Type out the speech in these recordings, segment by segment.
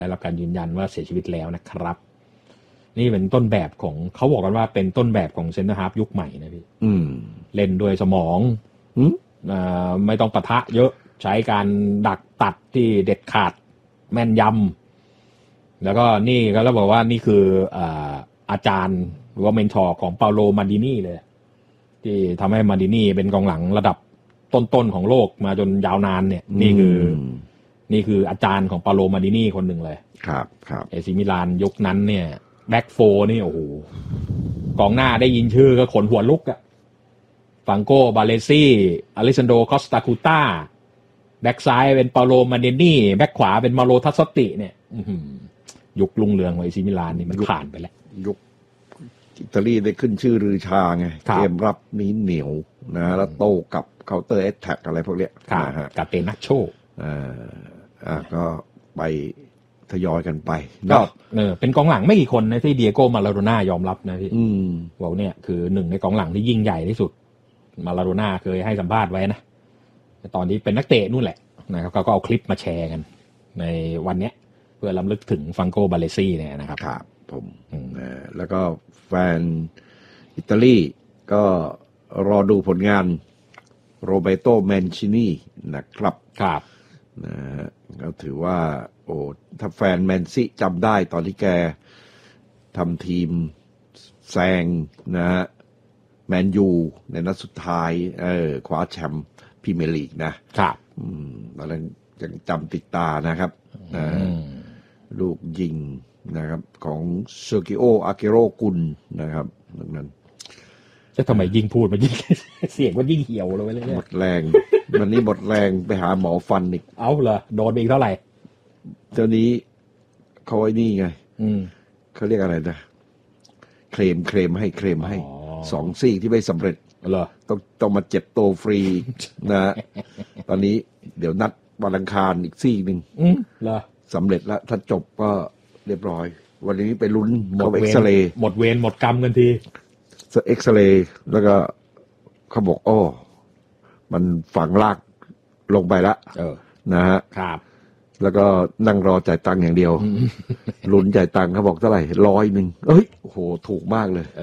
ได้รับการยืนยันว่าเสียชีวิตแล้วนะครับนี่เป็นต้นแบบของเขาบอกกันว่าเป็นต้นแบบของเซนเตอร์ฮาล์ฟยุคใหม่นะพี่เล่นด้วยสมองไม่ต้องปะทะเยอะใช้การดักตัดที่เด็ดขาดแม่นยำแล้วก็นี่ก็แล้วบอกว่านี่คืออาจารย์หรือว่าเมนทอร์ของเปาโลมาดินีเลยที่ทำให้มาดินีเป็นกองหลังระดับต้นๆของโลกมาจนยาวนานเนี่ยนี่คืออาจารย์ของเปาโลมาดินีคนหนึ่งเลยครับเอซิมิลานยุคนั้นเนี่ยแบ็คโฟนี่โอ้โหกองหน้าได้ยินชื่อก็ขนหัวลุกอะฟังโกบาเลซี่อเลซันโดคอสตาคูต้าแบ็คซ้ายเป็นเปาโลมาดินีแบ็คขวาเป็นมาโลทัสติเนี่ยยุครุ่งเรืองของเอซิมิลานนี่มันผ่านไปแล้วยุคอิตาลีได้ขึ้นชื่อรือชาไงเกมรับนี้เหนียวนะแล้วโต้กับเคาน์เตอร์แอตแทกอะไรพวกเนี้ยนะฮะกาเตนาโชก็ไปทยอยกันไปก็เป็นกองหลังไม่กี่คนนะที่เดียโก้มาลาโดน่ายอมรับนะพี่บอกเนี่ยคือหนึ่งในกองหลังที่ยิ่งใหญ่ที่สุดมาลาโดน่าเคยให้สัมภาษณ์ไว้นะตอนนี้เป็นนักเตะนู่นแหละนะครับก็เอาคลิปมาแชร์กันในวันเนี้ยเพื่อรำลึกถึงฟังโกบาเลซี่เนี่ยนะครับครับผมแล้วก็แฟนอิตาลีก็รอดูผลงานโรเบโตแมนชินีนะครับครับก็ถือว่าโอ้ถ้าแฟนแมนซีจำได้ตอนที่แกทำทีมแซงนะฮะแมนยูในนัดสุดท้ายคว้าแชมป์พรีเมียร์ลีกนะครับตอนนั้นยังจำติดตานะครับลูกยิงนะครับของเซอร์กิโออาเกโรกุลนะครับดังนั้นจะทำไมยิ่งพูดมันยิ่งเสียงมันยิ่งเหี่ยวเลยเนี่ยหมดแรงวันนี้หมดแรงไปหาหมอฟันอีกเอาเหรอโดนอีกเท่าไหร่เดี๋ยวนี้เขาไอ้นี่ไงเขาเรียกอะไรนะเคลมให้2 ซี่ที่ไม่สำเร็จเหรอต้องมาเจ็บตัวฟรีนะตอนนี้เดี๋ยวนัดวันอังคารอีกซี่นึงเหรอสำเร็จแล้วถ้าจบก็เรียบร้อยวันนี้ไปลุ้นเขาเอ็กซเรย์หมดเวรหมดกรรมกันทีเอ็กซเรย์แล้วก็เขาบอกมันฝังลากลงไปละนะฮะครับแล้วก็นั่งรอจ่ายตังค์อย่างเดียวลุ้นจ่ายตังค์เขาบอกเท่าไหร่100โอ้โหถูกมากเลย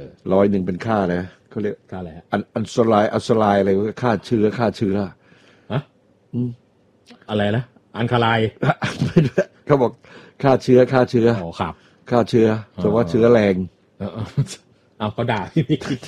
100เป็นค่าอะไรเขาเรียกค่าอะไรฮะอันสไลอะไรค่าเชื้อฮะอะไรนะอันคาไลเขาบอกค่าเชื้ออ๋อครับค่าเชื้อแต่ว่าเชื้อแรงเอาเขาด่าพี่ไม่คิด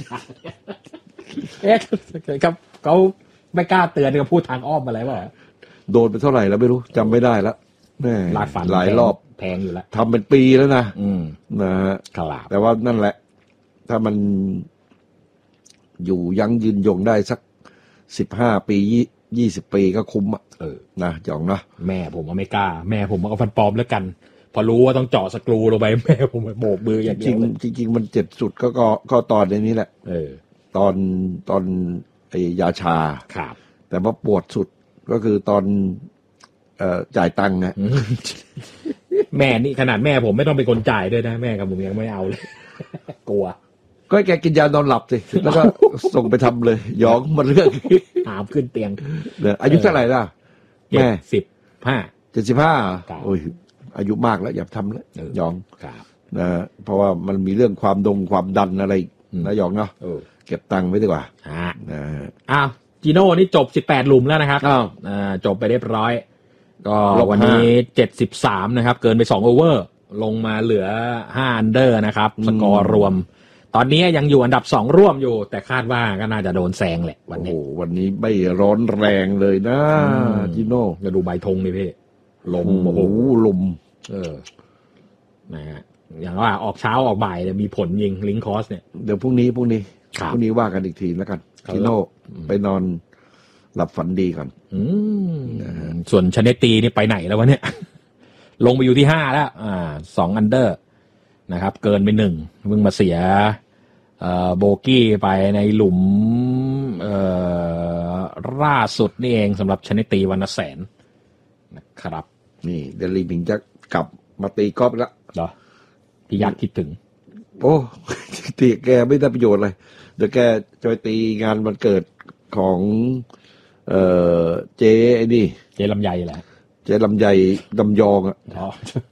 ครับเขาไม่กล้าเตือนก็พูดทางอ้อมอะไรวะโดนไปเท่าไหร่แล้วไม่รู้จำไม่ได้แล้วแม่หลายรอบแพงอยู่แล้วทำเป็นปีแล้วนะนะฮะแต่ว่านั่นแหละถ้ามันอยู่ยั้งยืนยงได้สัก15 ปี20 ปีก็คุ้มนะจองนะแม่ผมไม่กล้าแม่ผมเอาฟันปลอมแล้วกันพอรู้ว่าต้องเจาะสกรูลงไปแม่ผมโบกมืออย่างเดียวจริงมันเจ็บสุดก็ตอนนี้แหละตอนไอ้ยาชาครับแต่ว่าปวดสุดก็คือตอนจ่ายตังค์นะแม่นี่ขนาดแม่ผมไม่ต้องเป็นคนจ่ายด้วยนะแม่กับผมยังไม่เอาเลยกลัวก็แกกินยานอนหลับสิแล้วก็ส่งไปทำเลยย้องมาเรื่องหามขึ้นเตียงอายุเท่าไหร่ล่ะแม่ 75 โอ้ยอายุมากแล้วอย่าทำแล้วย้องนะเพราะว่ามันมีเรื่องความดันอะไรนะย้องเนาะเก็บตังค์ไว้ดีกว่าจีโน่นี่จบ18หลุมแล้วนะครับจบไปเรียบร้อยก็วันนี้73นะครับเกินไป2โอเวอร์ลงมาเหลือ5อันเดอร์นะครับสกอร์รวมตอนนี้ยังอยู่อันดับ2ร่วมอยู่แต่คาดว่าก็น่าจะโดนแซงแหละวันนี้วันนี้ไม่ร้อนแรงเลยนะจีโน่จะดูใบธงดิพี่ลมโอ้โหลมนะฮะอย่างว่าออกเช้าออกบ่ายมีผลยิงลิงคอสเนี่ยเดี๋ยวพรุ่งนี้ว่ากันอีกทีแล้วกันจีโน่ไปนอนหลับฝันดีก่อนส่วนชเนตีนี่ไปไหนแล้ววะเนี่ยลงไปอยู่ที่5แล้ว2อันเดอร์นะครับเกินไป1เพิ่งมาเสียโบกี้ไปในหลุมล่าสุดนี่เองสำหรับชเนตีวรรณแสนนะครับนี่เดลีบิงจะกลับมาตีกอล์ฟแล้วเหรอพี่ยักษ์คิดถึงโอ้ตีแกไม่ได้ประโยชน์เลยเดี๋ยวแกจะไปตีงานวันเกิดของเจ๊ไอ้นี่เจ๊ลำไยแหละเจ๊ลำไยลำยองอ่ะ